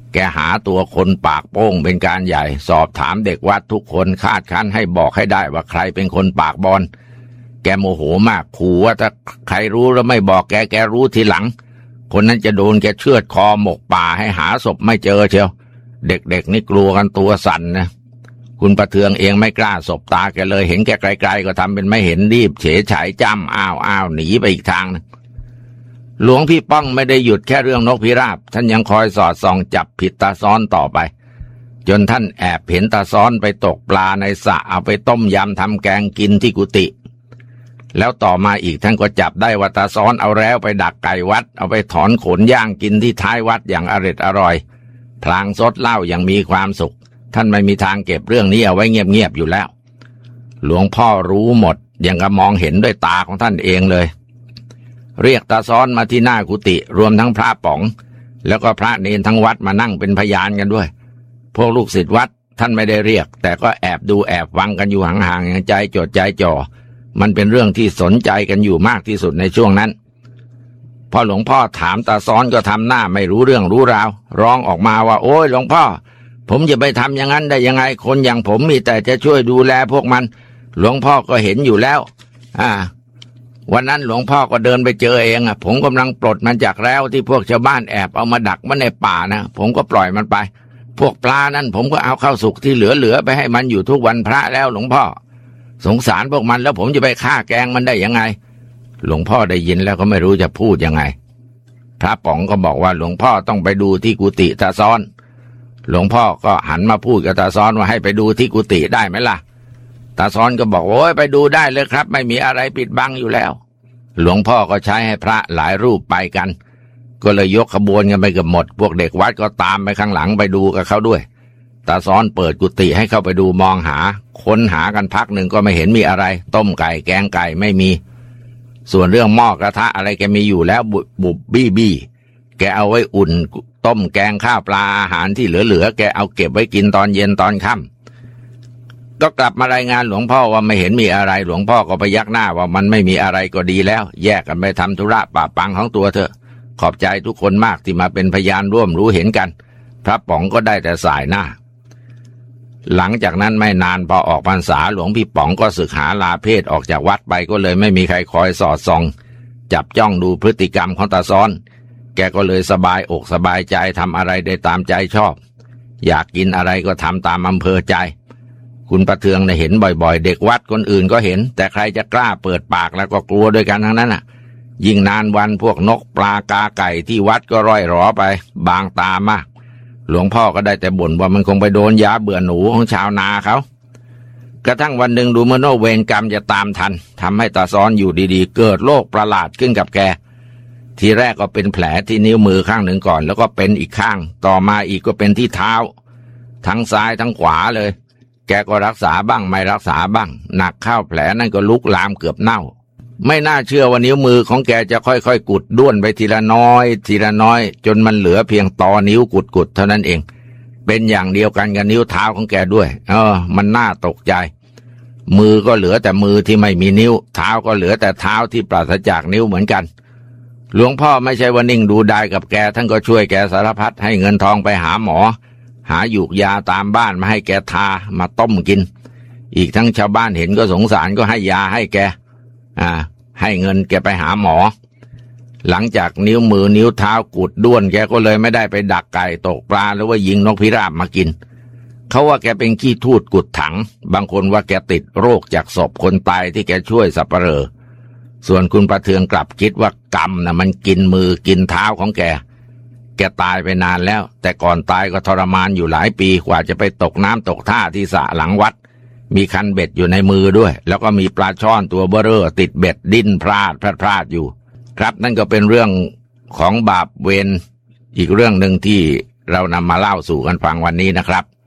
แกหาตัวคนปากโป้งเป็นการใหญ่สอบถามเด็กวัดทุกคนคาดคั้นให้บอกให้ได้ว่าใครเป็นคนปากบอนแกโมโหมากขู่ว่าถ้าใครรู้แล้วไม่บอกแกรู้ทีหลังคนนั้นจะโดนแกเชือดคอหมกป่าให้หาศพไม่เจอเชียวเด็กๆนี่กลัวกันตัวสั่นนะคุณประเทืองเองไม่กล้าสบตาแกเลยเห็นแกไกลๆก็ทำเป็นไม่เห็นรีบเฉยฉายจ้ำอ้าวหนีไปอีกทางนึงหลวงพี่ป้องไม่ได้หยุดแค่เรื่องนกพิราบท่านยังคอยสอดส่องจับผิดตาซ้อนต่อไปจนท่านแอบเห็นตาซ้อนไปตกปลาในสระเอาไปต้มยำทำแกงกินที่กุฏิแล้วต่อมาอีกท่านก็จับได้ว่าตาซ้อนเอาแล้วไปดักไก่วัดเอาไปถอนขนย่างกินที่ท้ายวัดอย่างอร่อยพลางซดเหล้าอย่างมีความสุขท่านไม่มีทางเก็บเรื่องนี้เอาไว้เงียบๆอยู่แล้วหลวงพ่อรู้หมดยังก็มองเห็นด้วยตาของท่านเองเลยเรียกตาซ้อนมาที่หน้ากุฏิรวมทั้งพระป๋องแล้วก็พระเนรทั้งวัดมานั่งเป็นพยานกันด้วยพวกลูกศิษย์วัดท่านไม่ได้เรียกแต่ก็แอบดูแอบฟังกันอยู่ห่างๆอย่างใจจดใจจ่อมันเป็นเรื่องที่สนใจกันอยู่มากที่สุดในช่วงนั้นพอหลวงพ่อถามตาซ้อนก็ทำหน้าไม่รู้เรื่องรู้ราวร้องออกมาว่าโอ้ยหลวงพ่อผมจะไปทำอย่างนั้นได้ยังไงคนอย่างผมมีแต่จะช่วยดูแลพวกมันหลวงพ่อก็เห็นอยู่แล้ววันนั้นหลวงพ่อก็เดินไปเจอเองผมกำลังปลดมันจากแล้วที่พวกชาวบ้านแอบเอามาดักมันในป่านะผมก็ปล่อยมันไปพวกปลานั้นผมก็เอาข้าวสุกที่เหลือไปให้มันอยู่ทุกวันพระแล้วหลวงพ่อสงสารพวกมันแล้วผมจะไปฆ่าแกงมันได้ยังไงหลวงพ่อได้ยินแล้วก็ไม่รู้จะพูดยังไงพระป๋องก็บอกว่าหลวงพ่อต้องไปดูที่กุฏิตาซ้อนหลวงพ่อก็หันมาพูดกับตาซ้อนว่าให้ไปดูที่กุฏิได้ไหมล่ะตาซ้อนก็บอกโอ้ยไปดูได้เลยครับไม่มีอะไรปิดบังอยู่แล้วหลวงพ่อก็ใช้ให้พระหลายรูปไปกันก็เลยยกขบวนกันไปเกือบหมดพวกเด็กวัดก็ตามไปข้างหลังไปดูกับเขาด้วยตาซ้อนเปิดกุฏิให้เข้าไปดูมองหาค้นหากันพักหนึ่งก็ไม่เห็นมีอะไรต้มไก่แกงไก่ไม่มีส่วนเรื่องหม้อกระทะอะไรแกมีอยู่แล้วบุบบี้แกเอาไว้อุ่นต้มแกงข้าวปลาอาหารที่เหลือแกเอาเก็บไว้กินตอนเย็นตอนค่ำก็กลับมารายงานหลวงพ่อว่าไม่เห็นมีอะไรหลวงพ่อก็พยักหน้าว่ามันไม่มีอะไรก็ดีแล้วแยกกันไปทำธุระป่าปังของตัวเถอะขอบใจทุกคนมากที่มาเป็นพยานร่วมรู้เห็นกันพระป๋องก็ได้แต่สายหน้าหลังจากนั้นไม่นานพอออกพรรษาหลวงพี่ป๋องก็สึกหาลาเพศออกจากวัดไปก็เลยไม่มีใครคอยสอดส่องจับจ้องดูพฤติกรรมของตาซ้อนแกก็เลยสบายอกสบายใจทำอะไรได้ตามใจชอบอยากกินอะไรก็ทำตามอำเภอใจคุณประเทืองเห็นบ่อยๆเด็กวัดคนอื่นก็เห็นแต่ใครจะกล้าเปิดปากแล้วก็กลัวด้วยกันทั้งนั้นยิ่งนานวันพวกนกปลากาไก่ที่วัดก็ร่อยหรอไปบางตามากหลวงพ่อก็ได้แต่บ่นว่ามันคงไปโดนยาเบื่อหนูของชาวนาเขากระทั่งวันหนึ่งดูเหมือนว่าเวรกรรมจะตามทันทำให้ตาซ้อนอยู่ดีๆเกิดโรคประหลาดขึ้นกับแกทีแรกก็เป็นแผลที่นิ้วมือข้างหนึ่งก่อนแล้วก็เป็นอีกข้างต่อมาอีกก็เป็นที่เท้าทั้งซ้ายทั้งขวาเลยแกก็รักษาบ้างไม่รักษาบ้างหนักเข้าแผลนั่นก็ลุกลามเกือบเน่าไม่น่าเชื่อว่านิ้วมือของแกจะค่อยๆกุดด้วนไปทีละน้อยจนมันเหลือเพียงตอนิ้วกุดเท่านั้นเองเป็นอย่างเดียวกันกับนิ้วเท้าของแกด้วยมันน่าตกใจมือก็เหลือแต่มือที่ไม่มีนิ้วเท้าก็เหลือแต่เท้าที่ปราศจากนิ้วเหมือนกันหลวงพ่อไม่ใช่ว่านิ่งดูได้กับแกท่านก็ช่วยแกสารพัดให้เงินทองไปหาหมอหาหยูกยาตามบ้านมาให้แกทามาต้มกินอีกทั้งชาวบ้านเห็นก็สงสารก็ให้ยาให้แกให้เงินแกไปหาหมอหลังจากนิ้วมือนิ้วเท้ากุดด้วนแกก็เลยไม่ได้ไปดักไก่ตกปลาหรือว่ายิงนกพิราบมากินเขาว่าแกเป็นขี้ทูดกุดถังบางคนว่าแกติดโรคจากศพคนตายที่แกช่วยสับเปลือส่วนคุณประเทืองกลับคิดว่ากรรมมันกินมือกินเท้าของแกตายไปนานแล้วแต่ก่อนตายก็ทรมานอยู่หลายปีกว่าจะไปตกน้ำตกท่าที่สระหลังวัดมีคันเบ็ดอยู่ในมือด้วยแล้วก็มีปลาช่อนตัวเบ้อเร่อติดเบ็ดดิ้นพลาดอยู่ครับนั่นก็เป็นเรื่องของบาปเวรอีกเรื่องหนึ่งที่เรานำมาเล่าสู่กันฟังวันนี้นะครับ